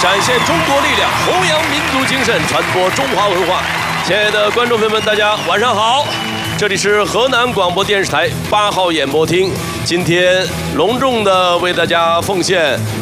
展现中国力量，弘扬民族精神，传播中华文化。亲爱的观众朋友们，大家晚上好，这里是河南广播电视台8号演播厅，今天隆重的为大家奉献